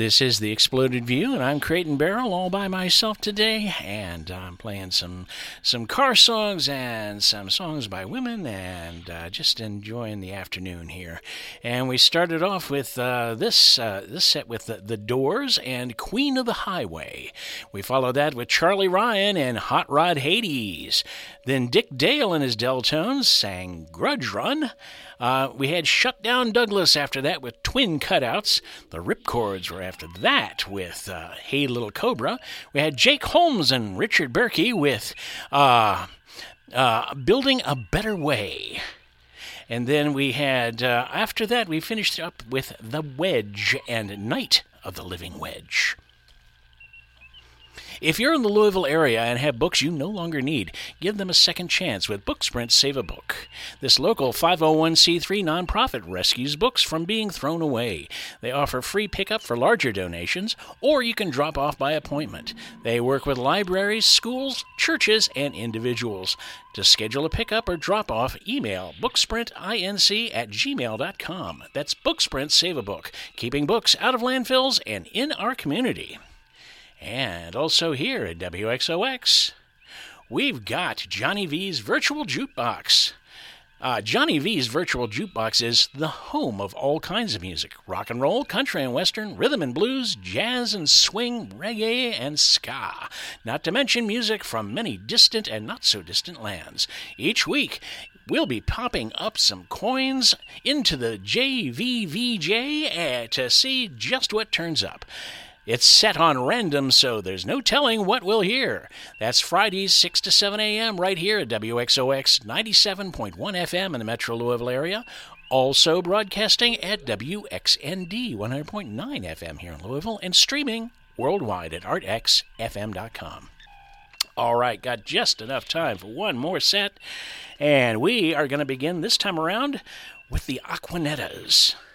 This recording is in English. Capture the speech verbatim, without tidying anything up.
This is The Exploded View, and I'm Creighton Barrel all by myself today, and I'm playing some some car songs and some songs by women, and uh, just enjoying the afternoon here. And we started off with uh, this uh, this set with the, the Doors and Queen of the Highway. We followed that with Charlie Ryan and Hot Rod Hades. Then Dick Dale and his Deltones sang Grudge Run. Uh, we had Shut Down Douglas after that with Twin Cutouts. The Ripcords were after that with uh, Hey Little Cobra. We had Jake Holmes and Richard Berkey with uh, uh, Building a Better Way. And then we had, uh, after that, we finished up with The Wedge and Night of the Living Wedge. If you're in the Louisville area and have books you no longer need, give them a second chance with Booksprint Save a Book. This local five oh one c three nonprofit rescues books from being thrown away. They offer free pickup for larger donations, or you can drop off by appointment. They work with libraries, schools, churches, and individuals. To schedule a pickup or drop-off, email booksprintinc at gmail dot com. That's Booksprint Save a Book, keeping books out of landfills and in our community. And also here at W X O X, we've got Johnny V's Virtual Jukebox. Uh, Johnny V's Virtual Jukebox is the home of all kinds of music. Rock and roll, country and western, rhythm and blues, jazz and swing, reggae and ska. Not to mention music from many distant and not-so-distant lands. Each week, we'll be popping up some coins into the J V V J uh, to see just what turns up. It's set on random, so there's no telling what we'll hear. That's Fridays, six to seven a.m. right here at W X O X ninety-seven point one F M in the Metro Louisville area. Also broadcasting at W X N D one hundred point nine F M here in Louisville and streaming worldwide at art x f m dot com. All right, got just enough time for one more set, and we are going to begin this time around with the Aquanettas.